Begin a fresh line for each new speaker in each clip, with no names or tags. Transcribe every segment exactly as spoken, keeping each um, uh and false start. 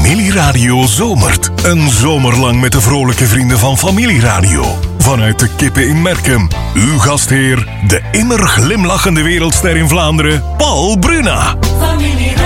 Familieradio zomert. Een zomer lang met de vrolijke vrienden van Familieradio. Vanuit de Kippen in Merkem. Uw gastheer, de immer glimlachende wereldster in Vlaanderen, Paul Bruna.
Familieradio.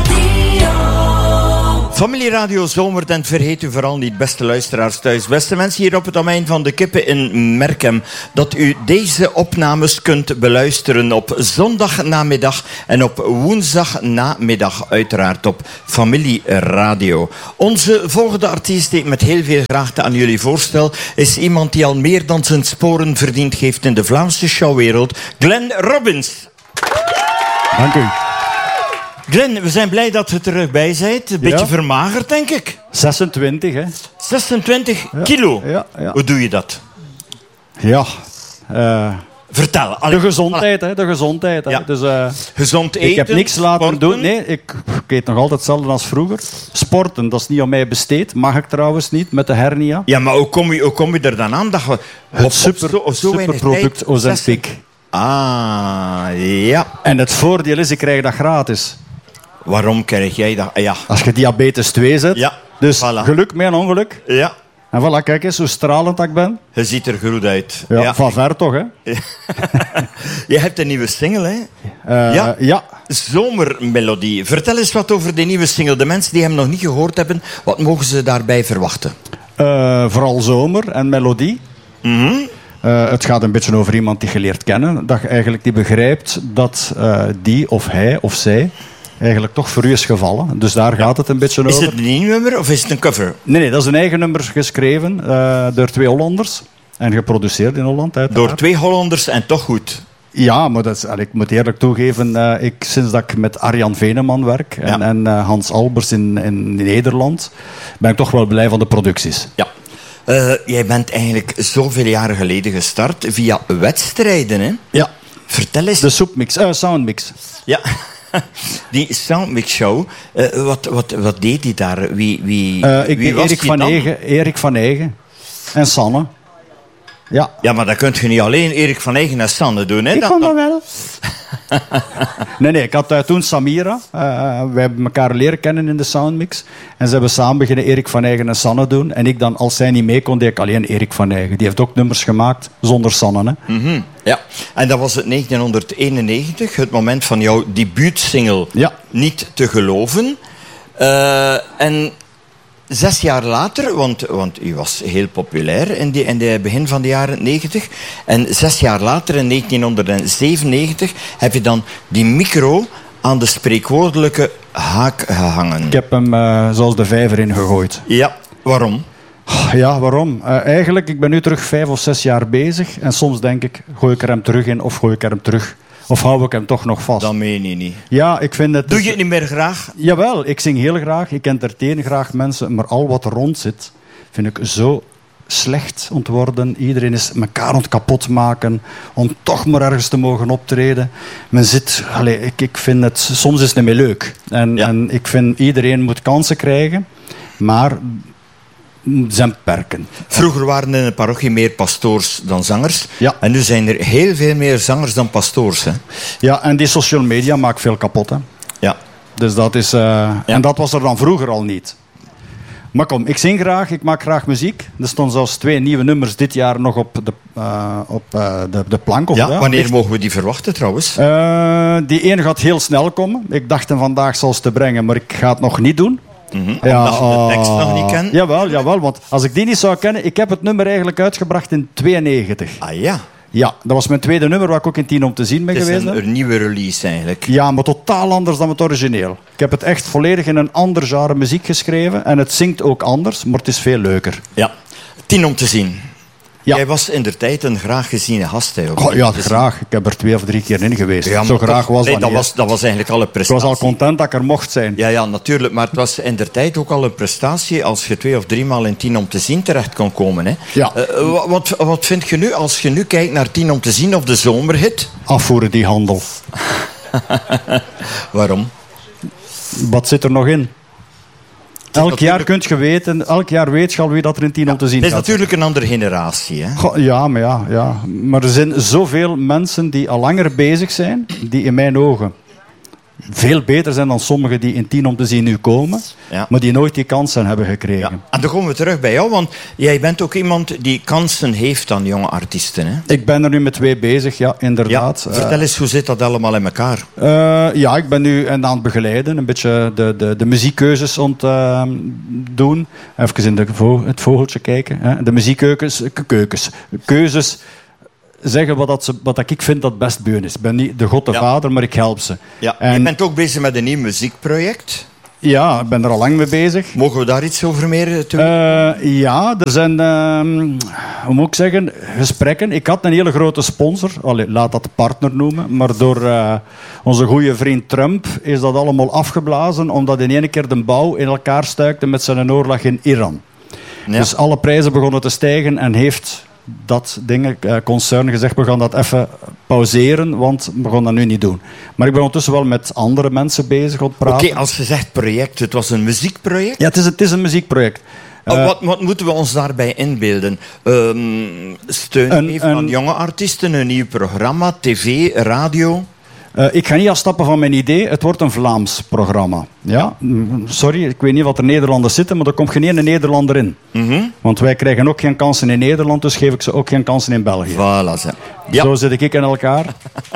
Familieradio zomert en vergeet u vooral niet, beste luisteraars thuis. Beste mensen hier op het domein van de Kippen in Merkem. Dat u deze opnames kunt beluisteren op zondagnamiddag en op woensdagnamiddag uiteraard op Familieradio. Onze volgende artiest die ik met heel veel graagte aan jullie voorstel is iemand die al meer dan zijn sporen verdiend heeft in de Vlaamse showwereld. Glenn Robbins.
Dank u.
Glenn, we zijn blij dat je terug bij bent. Een beetje
Ja.
vermagerd, denk ik.
zesentwintig, hè.
zesentwintig
Ja.
kilo.
Ja, ja.
Hoe doe je dat?
Ja. Uh,
Vertel.
de
Allee,
gezondheid, hè. De gezondheid, hè.
Ja.
Dus, uh,
gezond eten.
ik heb niks laten
sporten.
doen. Nee, ik, ik eet nog altijd hetzelfde als vroeger. Sporten, dat is niet aan mij besteed. Mag ik trouwens niet, met de hernia.
Ja, maar hoe kom je, hoe kom je er dan aan dat je...
Het super,
zo, zo weinig
superproduct
tijd-
Ozempic.
Ah, ja.
En het voordeel is, ik krijg dat gratis.
Waarom krijg jij dat? Ja.
Als je diabetes twee zet.
Ja,
Dus
voilà.
geluk met een ongeluk.
Ja.
En voilà, kijk eens hoe stralend dat ik ben.
Je ziet er goed uit.
Ja, van ver toch, hè.
Je hebt een nieuwe single, hè?
Uh,
Ja.
ja.
Zomermelodie. Vertel eens wat over die nieuwe single. De mensen die hem nog niet gehoord hebben, wat mogen ze daarbij verwachten?
Uh, vooral zomer en melodie.
Mhm.
Uh, het gaat een beetje over iemand die je leert kennen. Dat je eigenlijk die begrijpt dat uh, die of hij of zij eigenlijk toch voor u is gevallen. Dus daar gaat het een beetje
Is
over.
het een nieuw nummer of is het een cover?
Nee, nee, dat is een eigen nummer geschreven uh, door twee Hollanders. En geproduceerd in Holland, uiteraard.
Door twee Hollanders en toch goed.
Ja, maar dat is, ik moet eerlijk toegeven, uh, ik, sinds dat ik met Arjan Veneman werk en,
Ja.
en uh, Hans Albers in, in Nederland, ben ik toch wel blij van de producties.
Ja. Uh, jij bent eigenlijk zoveel jaren geleden gestart via wedstrijden, hè?
Ja,
Vertel eens.
de soepmix, uh, soundmix.
Ja. Die Soundmix Show, uh, wat, wat, wat deed hij daar? Wie, wie,
Uh, ik
wie
ben
was
Erik
die
van,
dan?
Egen, Erik van Egen en Sanne. Ja,
Ja, maar dat kun je niet alleen Erik van Egen en Sanne doen, hè?
ik
Dat-
kon dat wel. nee, nee, ik had uh, toen Samira. Uh, we hebben elkaar leren kennen in de Soundmix. En ze hebben samen beginnen Erik van Egen en Sanne doen. En ik dan, als zij niet mee kon, deed ik alleen Erik van Egen. Die heeft ook nummers gemaakt zonder Sanne. Hè.
Mhm. Ja, en dat was het negentien eenennegentig, het moment van jouw debuutsingle
Ja.
Niet te geloven. Uh, en zes jaar later, want, want u was heel populair in, die, in de begin van de jaren negentig. En zes jaar later, in negentien zevenennegentig, heb je dan die micro aan de spreekwoordelijke haak gehangen.
Ik heb hem uh, zoals de vijver ingegooid.
Ja, waarom?
Ja, waarom? Uh, eigenlijk, ik ben nu terug vijf of zes jaar bezig. En soms denk ik, gooi ik er hem terug in of gooi ik er hem terug? Of hou ik hem toch nog vast?
Dat meen je niet.
Ja, ik vind het...
Doe je het niet meer graag?
Jawel, ik zing heel graag, ik entertain graag mensen, maar al wat er rond zit, vind ik zo slecht om te worden. Iedereen is elkaar aan het kapot maken om toch maar ergens te mogen optreden. Men zit... Allez, ik, ik vind het... Soms is het niet meer leuk. En,
Ja.
en ik vind iedereen moet kansen krijgen, maar er zijn beperken.
Vroeger waren er in de parochie meer pastoors dan zangers.
Ja.
En nu zijn er heel veel meer zangers dan pastoors. Hè?
Ja, en die social media maakt veel kapot, hè.
Ja.
Dus dat is... Uh, En dat was er dan vroeger al niet. Maar kom, ik zing graag, ik maak graag muziek. Er stonden zelfs twee nieuwe nummers dit jaar nog op de, uh, op, uh, de, de plank. Of
Ja,
ja,
wanneer
echt.
mogen we die verwachten trouwens?
Uh, die ene gaat heel snel komen. Ik dacht hem vandaag zelfs te brengen, maar ik ga het nog niet doen.
Mhm, omdat je de tekst nog niet kent?
Jawel, jawel, want als ik die niet zou kennen... Ik heb het nummer eigenlijk uitgebracht in tweeënnegentig.
Ah ja,
Ja, dat was mijn tweede nummer waar ik ook in tien om te zien ben
het is
geweest.
een,
hè.
een nieuwe release eigenlijk.
Ja, maar totaal anders dan het origineel. Ik heb het echt volledig in een ander genre muziek geschreven. En het zingt ook anders, maar het is veel leuker.
Ja. Tien om te zien.
Ja.
Jij was in der tijd een graag geziene gast. Hè,
Goh, ja, graag. Ik heb er twee of drie keer in geweest.
Ja, maar
Zo graag
toch-
was
nee,
dat
dat
niet,
was, dat was eigenlijk al een
hè. Ik
prestatie.
was al content dat ik er mocht zijn.
Ja, ja, natuurlijk. Maar het was in der tijd ook al een prestatie als je twee of drie maal in Tien om te zien terecht kon komen. Hè.
Ja.
Uh, wat, wat, wat vind je nu, als je nu kijkt naar Tien om te zien of de zomerhit?
Afvoeren die handel.
Waarom?
Wat zit er nog in? Elk jaar
natuurlijk-
kunt je weten, elk jaar weet je al wie dat er in tien om te zien
Het is
gaat.
natuurlijk een andere generatie. Hè?
Goh, ja, maar ja, ja. Maar er zijn zoveel mensen die al langer bezig zijn, die in mijn ogen veel beter zijn dan sommigen die in tien om te zien nu komen,
Ja.
maar die nooit die kansen hebben gekregen.
Ja. En dan komen we terug bij jou, want jij bent ook iemand die kansen heeft aan jonge artiesten. Hè?
Ik ben er nu met twee bezig, ja, inderdaad.
Ja, vertel eens, hoe zit dat allemaal in elkaar?
Uh, ja, ik ben nu aan het begeleiden, een beetje de, de, de muziekkeuzes aan het uh, doen. Even in de vo- het vogeltje kijken. Hè. De muziekkeukens, keukens, keuzes zeggen wat, dat ze, wat dat ik vind dat best beun is. Ik ben niet de god de
Ja.
vader, maar ik help ze.
Ja,
En-
je bent ook bezig met een nieuw muziekproject.
Ja, ik ben er al lang mee bezig.
Mogen we daar iets over meer te
Uh, ja, er zijn, uh, hoe moet ik zeggen, gesprekken. Ik had een hele grote sponsor, allee, laat dat de partner noemen, maar door uh, onze goede vriend Trump is dat allemaal afgeblazen, omdat in één keer de bouw in elkaar stuikte met zijn oorlog in Iran.
Ja.
Dus alle prijzen begonnen te stijgen en heeft dat dingen, uh, concern gezegd, we gaan dat even pauzeren, want we gaan dat nu niet doen. Maar ik ben ondertussen wel met andere mensen bezig aan het
Oké,
praten.
als je zegt project, het was een muziekproject.
Ja, het is, het is een muziekproject.
Oh,
Uh,
wat, wat moeten we ons daarbij inbeelden? Ehm, steun
Een-
geven
een-
aan jonge artiesten, een nieuw programma, tv, radio.
Uh, ik ga niet afstappen van mijn idee. Het wordt een Vlaams programma. Ja? Mm, Sorry, ik weet niet wat er Nederlanders zitten, maar er komt geen ene Nederlander in.
Mhm.
Want wij krijgen ook geen kansen in Nederland, dus geef ik ze ook geen kansen in België.
Voilà, ze. Ja.
Zo zit ik in elkaar.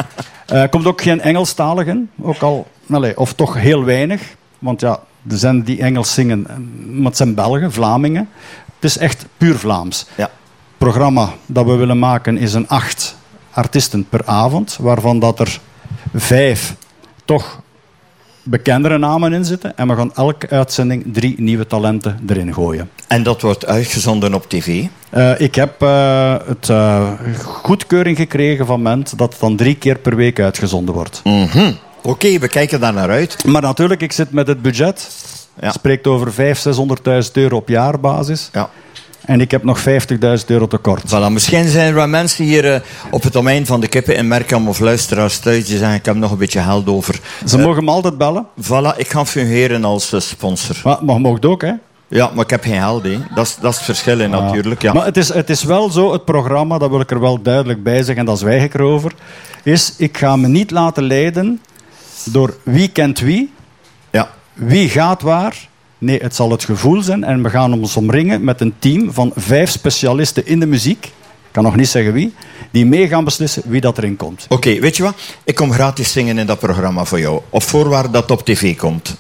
Er uh, komt ook geen Engelstaligen, ook al, allee, of toch heel weinig. Want ja, er zijn die Engels zingen, maar het zijn Belgen, Vlamingen. Het is echt puur Vlaams.
Ja.
Het programma dat we willen maken is een acht artiesten per avond, waarvan dat er vijf toch bekendere namen in zitten. En we gaan elke uitzending drie nieuwe talenten erin gooien.
En dat wordt uitgezonden op tv.
Uh, ik heb uh, het uh, goedkeuring gekregen van Ment dat het dan drie keer per week uitgezonden wordt.
Mhm. Oké, we kijken daar naar uit.
Maar natuurlijk, ik zit met het budget.
Ja.
Het spreekt over vijfhonderd, zeshonderdduizend euro op jaarbasis.
Ja.
En ik heb nog vijftigduizend euro tekort.
Voilà, misschien zijn er wel mensen hier uh, op het domein van de kippen in Merkham of luisteraars thuis die zeggen, ik heb nog een beetje geld over.
Ze
Uh,
mogen me altijd bellen.
Voilà, ik ga fungeren als uh, sponsor.
Maar, maar je mag het ook, hè?
Ja, maar ik heb geen geld, hè. Dat is, dat is het verschil, hè, natuurlijk. Ja.
Maar het is, het is wel zo, het programma, dat wil ik er wel duidelijk bij zeggen, en daar zwijg ik erover, is, ik ga me niet laten leiden door wie kent wie,
Ja.
wie gaat waar. Nee, het zal het gevoel zijn en we gaan ons omringen met een team van vijf specialisten in de muziek, ik kan nog niet zeggen wie, die mee gaan beslissen wie dat erin komt.
Oké, okay, weet je wat? Ik kom gratis zingen in dat programma voor jou. Op voorwaarde dat het op tv komt.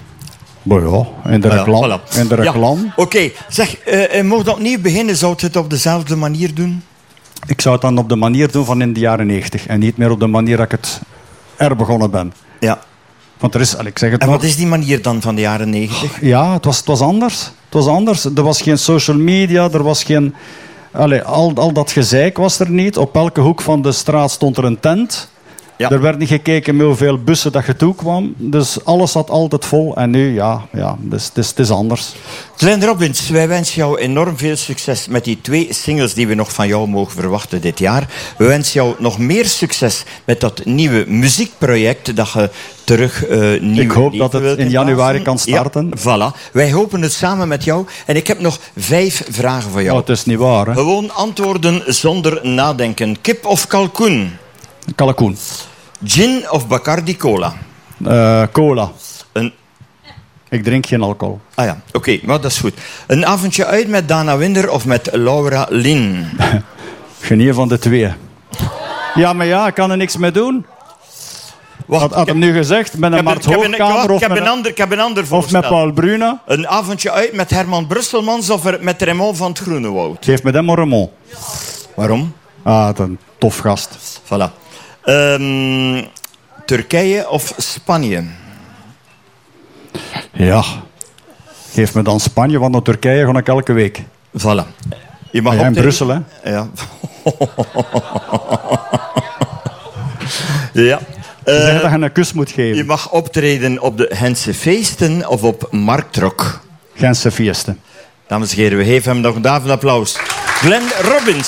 Maar ja, in de
Voilà,
reclame.
voilà.
In de
Ja,
reclame.
Oké, okay. Zeg, uh, uh, mocht dat opnieuw beginnen, zou het het op dezelfde manier doen?
Ik zou het dan op de manier doen van in de jaren negentig en niet meer op de manier dat ik het er begonnen ben.
Ja.
Want er is, ik zeg het
En
nog,
wat is die manier dan van de jaren negentig?
ja, het was, het was anders. Het was anders. Er was geen social media, er was geen... Allee, al, al dat gezeik was er niet. Op elke hoek van de straat stond er een tent.
Ja.
Er werd niet gekeken met hoeveel bussen dat je toekwam. Dus alles zat altijd vol. En nu, ja, ja dus, het, is, het is anders.
Glenn Robbins, wij wensen jou enorm veel succes met die twee singles die we nog van jou mogen verwachten dit jaar. We wensen jou nog meer succes met dat nieuwe muziekproject dat je terug uh, nieuw
Ik hoop
leven
dat het
wilt
in
inblazen.
januari kan starten.
Ja, voilà. Wij hopen het samen met jou. En ik heb nog vijf vragen voor
Oh,
jou.
het is niet waar, hè.
Gewoon antwoorden zonder nadenken. Kip of kalkoen?
Kalkoen.
Gin of Bacardi Cola?
Uh, cola.
Een...
Ik drink geen alcohol.
Ah ja, oké, okay, maar dat is goed. Een avondje uit met Dana Winder of met Laura Lin?
Geen van de twee. Ja, maar ja, ik kan er niks mee doen.
Wacht,
Had, had hem nu gezegd, met een
ik heb
Mart
een- ik heb een-
Hoogkamer
wacht,
of,
ik heb
met
een
een-
ander, ik heb een ander
of
voorstel.
met Paul Bruna.
Een avondje uit met Herman Brusselmans of er- met Raymond van het Groenewoud?
Geef me dan maar Raymond.
Waarom?
Ah, wat een tof gast.
Voilà. Ehm, Turkije of Spanje?
Ja. Geef me dan Spanje, want naar Turkije ga ik elke week.
Voilà. Je mag
Ah, ja, in
optreden.
Brussel, hè.
Ja. ja.
Ze
Eh,
zeggen dat je een kus moet geven.
je mag optreden op de Gentse feesten of op Marktrok.
Gentse feesten.
Dames en heren, we geven hem nog een David applaus. Glenn Robbins.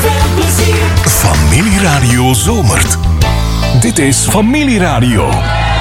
Familieradio zomert. Dit is Familieradio.